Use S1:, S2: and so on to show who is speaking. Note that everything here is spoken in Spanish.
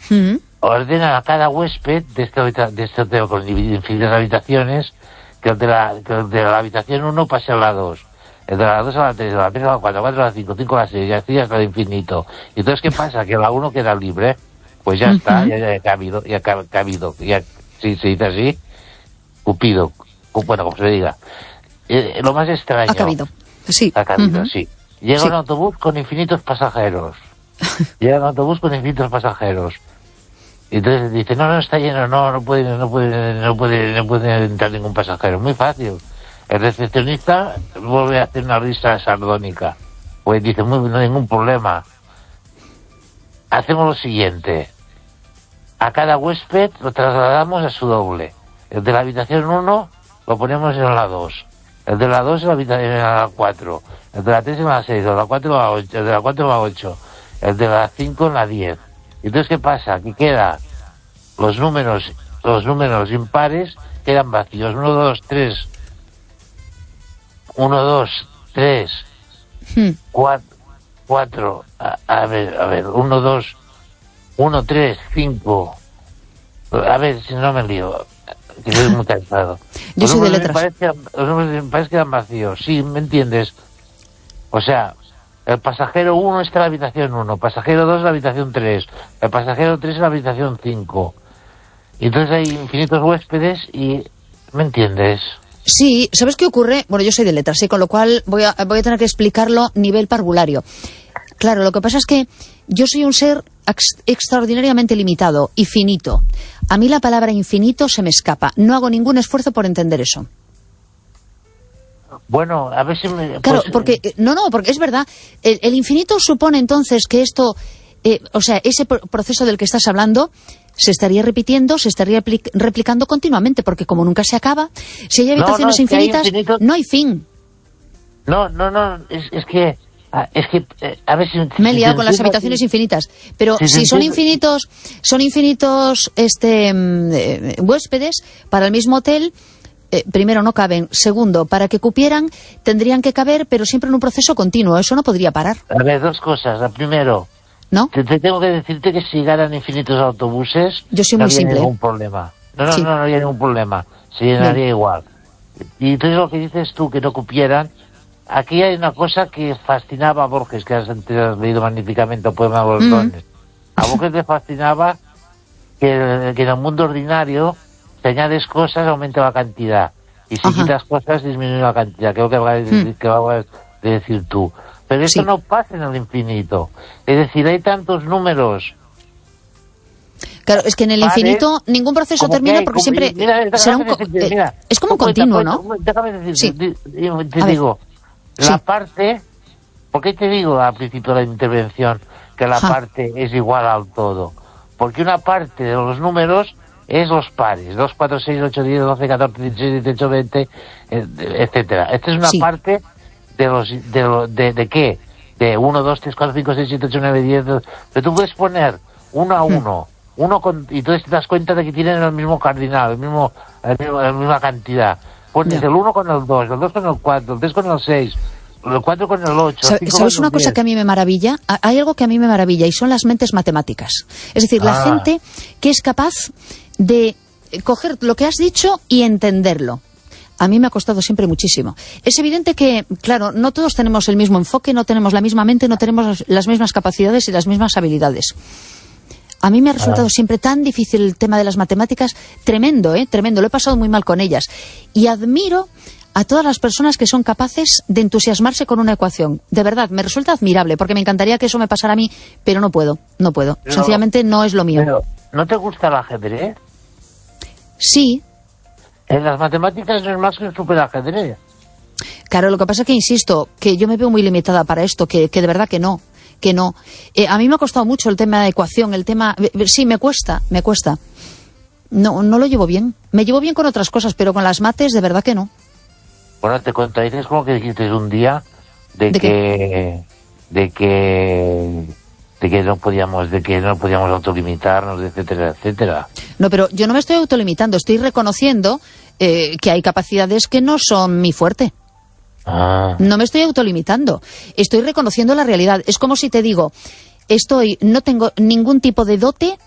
S1: ordena a cada huésped de este hotel con infinitas habitaciones que el de la habitación 1 pase a la 2, el de la 2 a la 3, de la 3 a la 4, 4 a la 5, 5 a la 6, y así hasta el infinito. Y entonces, ¿qué pasa? Que la 1 queda libre, pues ya está, ya cabido, si se dice así, Cupido, bueno, como se diga. Lo más extraño...
S2: Ha cabido, sí.
S1: Ha cabido, sí. Llega un autobús con infinitos pasajeros. Y entonces dice, no, está lleno, no puede entrar ningún pasajero. Muy fácil. El recepcionista vuelve a hacer una risa sardónica. Pues dice, no hay ningún problema. Hacemos lo siguiente. A cada huésped lo trasladamos a su doble. El de la habitación 1 lo ponemos en la 2. El de la 2 en la 4. El de la 3 en la 6. El de la 4 en la 8. El de la 4 en la 8. El de la 5 en la 10. Entonces, ¿qué pasa? Que queda los números impares quedan vacíos. 1, 2, 3. 1, 2, 3. 4. A ver. 1, 2. 1, 3, 5. A ver, si no me lío. Que soy muy cansado.
S2: Yo soy de letras.
S1: Los números impares quedan vacíos. Sí, ¿me entiendes? O sea, el pasajero 1 está en la habitación 1, pasajero 2 en la habitación 3, el pasajero 3 en la habitación 5. Y entonces hay infinitos huéspedes y... ¿me entiendes?
S2: Sí, ¿sabes qué ocurre? Bueno, yo soy de letras, ¿sí? Con lo cual voy a tener que explicarlo nivel parvulario. Claro, lo que pasa es que yo soy un ser extraordinariamente limitado y finito. A mí la palabra infinito se me escapa. No hago ningún esfuerzo por entender eso.
S1: Bueno, a ver si me...
S2: Claro, porque... porque es verdad. El infinito supone entonces que esto... o sea, ese proceso del que estás hablando se estaría repitiendo, se estaría replicando continuamente, porque como nunca se acaba, si hay habitaciones infinitas, no hay fin.
S1: No, es que a ver si...
S2: Me he liado con las habitaciones infinitas. Pero si son infinitos huéspedes para el mismo hotel... primero, no caben. Segundo, para que cupieran, tendrían que caber, pero siempre en un proceso continuo. Eso no podría parar.
S1: A ver, dos cosas. La primero,
S2: ¿no?
S1: Te tengo que decirte que si llegaran infinitos autobuses,
S2: yo soy
S1: no
S2: muy
S1: había
S2: simple.
S1: Ningún problema. No habría ningún problema. Se llenaría igual. Y entonces lo que dices tú, que no cupieran, aquí hay una cosa que fascinaba a Borges, que has leído magníficamente, el poema de Bordones. A Borges le fascinaba que en el mundo ordinario, si añades cosas, aumenta la cantidad. Y si quitas cosas, disminuye la cantidad. Creo que vas a decir tú. Pero esto no pasa en el infinito. Es decir, hay tantos números.
S2: Claro, es que en el infinito ningún proceso termina porque siempre será es como un continuo, ¿no?
S1: Déjame decir, te digo, la parte... ¿Por qué te digo al principio de la intervención que la parte es igual al todo? Porque una parte de los números es los pares, 2, 4, 6, 8, 10, 12, 14, 16, 18, 20, etcétera. Esta es una parte de ¿qué? De 1, 2, 3, 4, 5, 6, 7, 8, 9, 10... Pero tú puedes poner 1 a 1, y entonces te das cuenta de que tienen el mismo cardinal, la misma cantidad. Pones el 1 con el 2, el 2 con el 4, el 3 con el 6... el 4 con el 8.
S2: ¿Sabes una cosa que a mí me maravilla? Hay algo que a mí me maravilla y son las mentes matemáticas. Es decir, la gente que es capaz de coger lo que has dicho y entenderlo. A mí me ha costado siempre muchísimo. Es evidente que, claro, no todos tenemos el mismo enfoque, no tenemos la misma mente, no tenemos las mismas capacidades y las mismas habilidades. A mí me ha resultado siempre tan difícil el tema de las matemáticas, tremendo, tremendo. Lo he pasado muy mal con ellas. Y admiro a todas las personas que son capaces de entusiasmarse con una ecuación. De verdad, me resulta admirable, porque me encantaría que eso me pasara a mí, pero no puedo. Pero, sencillamente no es lo mío.
S1: Pero, ¿no te gusta el ajedrez?
S2: Sí.
S1: En las matemáticas no es más que un superajedrez.
S2: Claro, lo que pasa es que, insisto, que yo me veo muy limitada para esto, que de verdad que no. A mí me ha costado mucho el tema de ecuación, sí, me cuesta. No lo llevo bien. Me llevo bien con otras cosas, pero con las mates, de verdad que no.
S1: Bueno, te contradices con lo que dijiste un día de que no podíamos autolimitarnos, etcétera, etcétera.
S2: No, pero yo no me estoy autolimitando, estoy reconociendo que hay capacidades que no son mi fuerte. No me estoy autolimitando, estoy reconociendo la realidad. Es como si te digo, no tengo ningún tipo de dote